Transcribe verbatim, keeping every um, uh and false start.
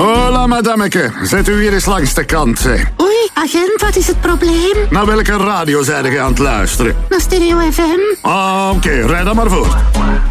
Hola, madameke. Zet u hier eens langs de kant, zeg. Oei, agent, wat is het probleem? Naar welke radio zijn je aan het luisteren? Naar Stereo F M. Ah, oké, okay, rijd dan maar voor.